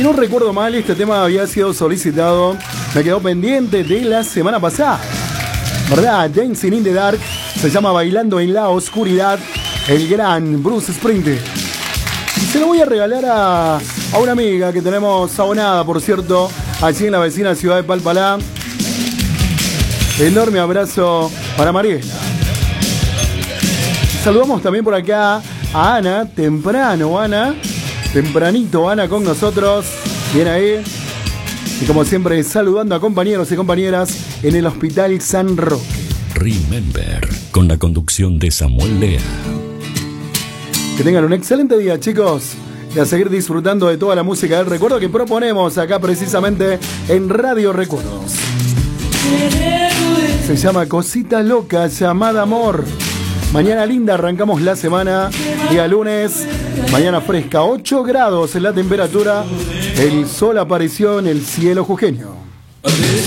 no recuerdo mal, este tema había sido solicitado, me quedó pendiente de la semana pasada, ¿verdad? Dancing in the Dark, se llama Bailando en la Oscuridad, el gran Bruce Springsteen. Y se lo voy a regalar a una amiga que tenemos abonada, por cierto, allí en la vecina ciudad de Palpalá. Enorme abrazo para Mariela. Saludamos también por acá a Ana, tempranito Ana con nosotros, bien ahí. Y como siempre, saludando a compañeros y compañeras en el Hospital San Roque. Remember, con la conducción de Samuel Lea. Que tengan un excelente día, chicos, y a seguir disfrutando de toda la música del recuerdo que proponemos acá precisamente en Radio Recuerdos. Se llama Cosita Loca Llamada Amor. Mañana linda, arrancamos la semana, día lunes, mañana fresca, 8 grados en la temperatura, el sol apareció en el cielo jujeño.